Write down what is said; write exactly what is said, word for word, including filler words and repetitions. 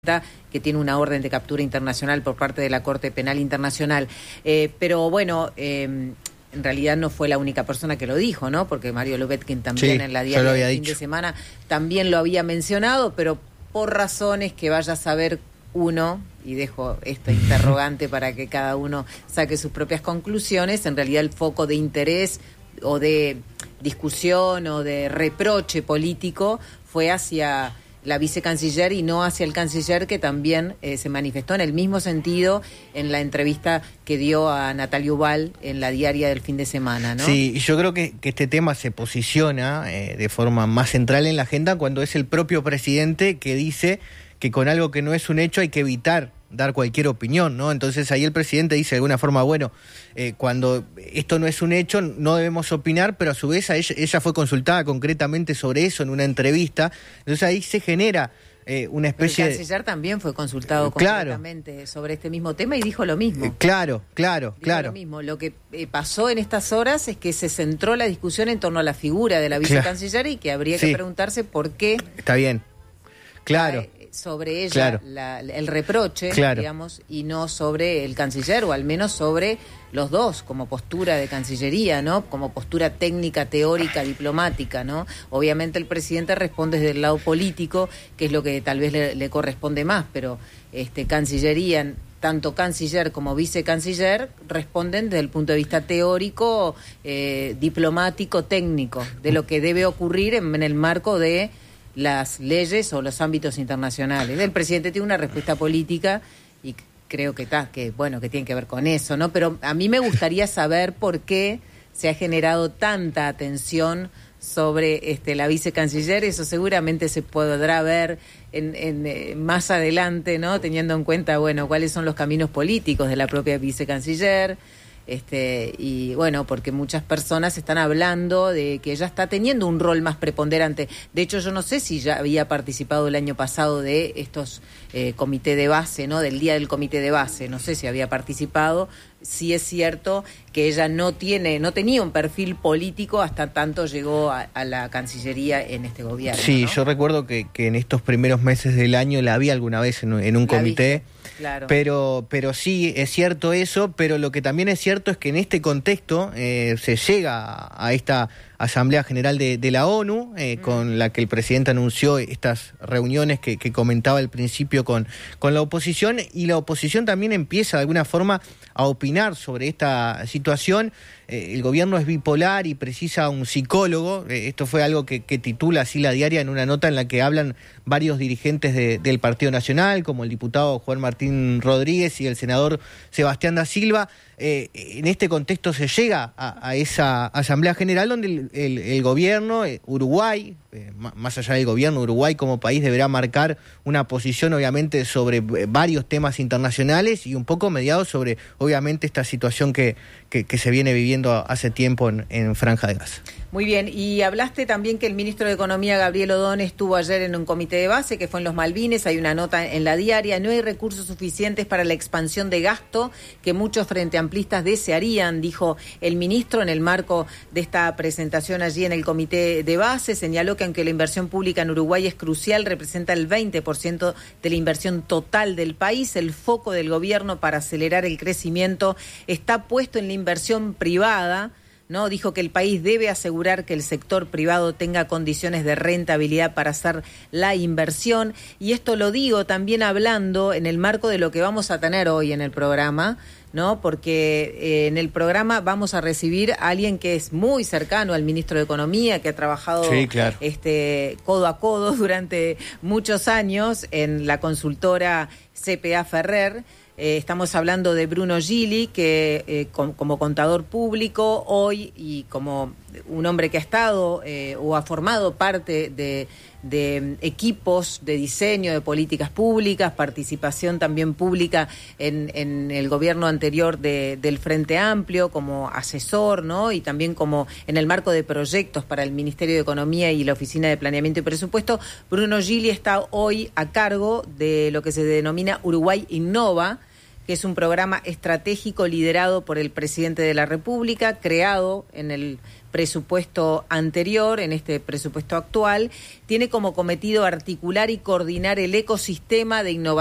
que tiene una orden de captura internacional por parte de la Corte Penal Internacional. Eh, pero bueno, eh, en realidad no fue la única persona que lo dijo, ¿no? Porque Mario Lovetkin también sí, en la diaria del fin de semana también lo había mencionado, pero por razones que vaya a saber uno, y dejo esta interrogante para que cada uno saque sus propias conclusiones, en realidad el foco de interés o de discusión o de reproche político fue hacia la vicecanciller y no hacia el canciller, que también eh, se manifestó en el mismo sentido en la entrevista que dio a Natalia Ubal en la diaria del fin de semana, ¿no? Sí, yo creo que, que este tema se posiciona eh, de forma más central en la agenda cuando es el propio presidente que dice que con algo que no es un hecho hay que evitar dar cualquier opinión, ¿no? Entonces ahí el presidente dice de alguna forma, bueno, eh, cuando esto no es un hecho no debemos opinar, pero a su vez a ella, ella fue consultada concretamente sobre eso en una entrevista, entonces ahí se genera eh, una especie de... El canciller también fue consultado eh, claro. concretamente sobre este mismo tema y dijo lo mismo. Eh, claro, claro, dijo claro. Lo mismo. Lo que eh, pasó en estas horas es que se centró la discusión en torno a la figura de la vicecanciller y que habría sí. que preguntarse por qué... Está bien, claro. La, sobre ella claro. la, el reproche, claro. digamos, y no sobre el canciller, o al menos sobre los dos, como postura de Cancillería, ¿no? Como postura técnica, teórica, diplomática, ¿no? Obviamente el presidente responde desde el lado político, que es lo que tal vez le, le corresponde más, pero este Cancillería, tanto canciller como vicecanciller, responden desde el punto de vista teórico, eh, diplomático, técnico, de lo que debe ocurrir en, en el marco de las leyes o los ámbitos internacionales. El presidente tiene una respuesta política y creo que está, que bueno, que tiene que ver con eso, ¿no? Pero a mí me gustaría saber por qué se ha generado tanta atención sobre este la vicecanciller. Eso seguramente se podrá ver en, en eh, más adelante, ¿no? Teniendo en cuenta, bueno, cuáles son los caminos políticos de la propia vicecanciller. Este, y bueno, porque muchas personas están hablando de que ella está teniendo un rol más preponderante. De hecho, yo no sé si ya había participado el año pasado de estos eh, comité de base, ¿no? Del día del comité de base. No sé si había participado. Sí es cierto que ella no tiene, no tenía un perfil político hasta tanto llegó a, a la Cancillería en este gobierno. Sí, ¿no? Yo recuerdo que, que en estos primeros meses del año la vi alguna vez en, en un la comité. Viste. Claro. Pero, pero sí, es cierto eso, pero lo que también es cierto es que en este contexto eh, se llega a esta Asamblea General de, de la ONU, eh, mm. con la que el presidente anunció estas reuniones que, que comentaba al principio con, con la oposición, y la oposición también empieza de alguna forma a opinar sobre esta situación. Eh, el gobierno es bipolar y precisa un psicólogo. Eh, esto fue algo que, que titula así la diaria en una nota en la que hablan varios dirigentes de, del Partido Nacional, como el diputado Juan Martín Rodríguez y el senador Sebastián da Silva. Eh, en este contexto se llega a, a esa Asamblea General donde el, el, el gobierno, eh, Uruguay, eh, más allá del gobierno, Uruguay como país deberá marcar una posición obviamente sobre eh, varios temas internacionales y un poco mediado sobre obviamente esta situación que, que, que se viene viviendo hace tiempo en, en Franja de Gaza. Muy bien, y hablaste también que el ministro de Economía, Gabriel Odón, estuvo ayer en un comité de base que fue en los Malvines. Hay una nota en la diaria: no hay recursos suficientes para la expansión de gasto que muchos frente amplistas desearían, dijo el ministro en el marco de esta presentación allí en el comité de base. Señaló que aunque la inversión pública en Uruguay es crucial, representa el veinte por ciento de la inversión total del país. El foco del gobierno para acelerar el crecimiento está puesto en la inversión privada, ¿no? Dijo que el país debe asegurar que el sector privado tenga condiciones de rentabilidad para hacer la inversión. Y esto lo digo también hablando en el marco de lo que vamos a tener hoy en el programa, ¿no? Porque eh, en el programa vamos a recibir a alguien que es muy cercano al ministro de Economía, que ha trabajado sí, claro. este, codo a codo durante muchos años en la consultora C P A Ferrer. Eh, estamos hablando de Bruno Gili, que eh, com, como contador público hoy y como un hombre que ha estado eh, o ha formado parte de, de equipos de diseño de políticas públicas, participación también pública en, en el gobierno anterior de, del Frente Amplio como asesor, ¿no? Y también como en el marco de proyectos para el Ministerio de Economía y la Oficina de Planeamiento y Presupuesto. Bruno Gili está hoy a cargo de lo que se denomina Uruguay Innova, que es un programa estratégico liderado por el presidente de la República, creado en el presupuesto anterior, en este presupuesto actual. Tiene como cometido articular y coordinar el ecosistema de innovación